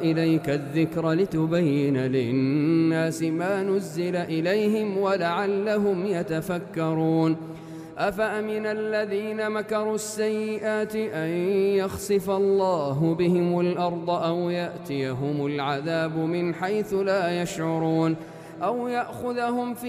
إليك الذكر لتبين للناس ما نزل إليهم ولعلهم يتفكرون أفأمن الذين مكروا السيئات أن يخسف الله بهم الأرض أو يأتيهم العذاب من حيث لا يشعرون أو يأخذهم في